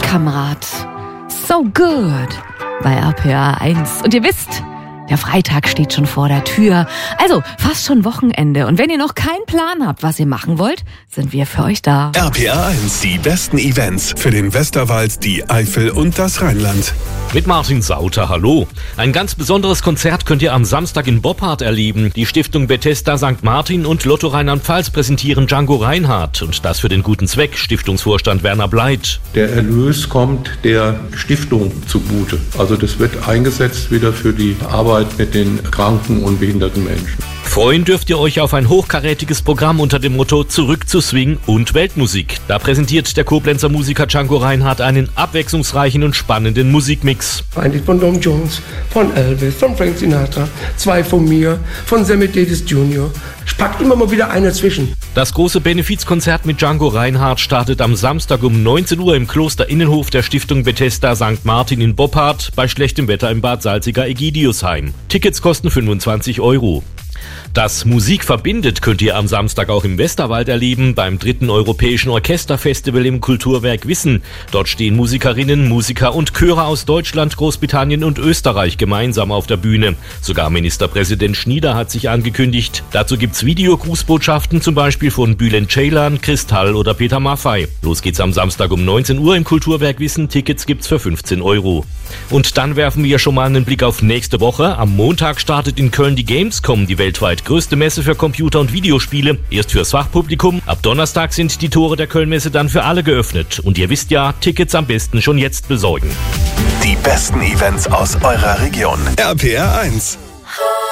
Klassenkamerad. So good bei RPA 1. Und ihr wisst, der Freitag steht schon vor der Tür. Also fast schon Wochenende. Und wenn ihr noch keinen Plan habt, was ihr machen wollt, sind wir für euch da. RPA 1, die besten Events für den Westerwald, die Eifel und das Rheinland. Mit Martin Sauter, hallo. Ein ganz besonderes Konzert könnt ihr am Samstag in Boppard erleben. Die Stiftung Bethesda St. Martin und Lotto Rheinland-Pfalz präsentieren Django Reinhardt. Und das für den guten Zweck, Stiftungsvorstand Werner Bleit. Der Erlös kommt der Stiftung zugute. Also das wird eingesetzt wieder für die Arbeit mit den kranken und behinderten Menschen. Freuen dürft ihr euch auf ein hochkarätiges Programm unter dem Motto Zurück zu Swing und Weltmusik. Da präsentiert der Koblenzer Musiker Django Reinhardt einen abwechslungsreichen und spannenden Musikmix. Ein Lied von Tom Jones, von Elvis, von Frank Sinatra, 2 von mir, von Sammy Davis Jr. Es packt immer mal wieder einer zwischen. Das große Benefizkonzert mit Django Reinhardt startet am Samstag um 19 Uhr im Klosterinnenhof der Stiftung Bethesda St. Martin in Boppard bei schlechtem Wetter im Bad Salziger-Ägidiusheim. Tickets kosten 25 €. Das Musik verbindet könnt ihr am Samstag auch im Westerwald erleben, beim 3. Europäischen Orchesterfestival im Kulturwerk Wissen. Dort stehen Musikerinnen, Musiker und Chöre aus Deutschland, Großbritannien und Österreich gemeinsam auf der Bühne. Sogar Ministerpräsident Schnieder hat sich angekündigt. Dazu gibt's Videogrußbotschaften, zum Beispiel von Bülent Ceylan, Kristall oder Peter Maffay. Los geht's am Samstag um 19 Uhr im Kulturwerk Wissen. Tickets gibt's für 15 €. Und dann werfen wir schon mal einen Blick auf nächste Woche. Am Montag startet in Köln die Gamescom, die weltweit größte Messe für Computer- und Videospiele. Erst fürs Fachpublikum. Ab Donnerstag sind die Tore der Kölnmesse dann für alle geöffnet. Und ihr wisst ja, Tickets am besten schon jetzt besorgen. Die besten Events aus eurer Region. RPA 1.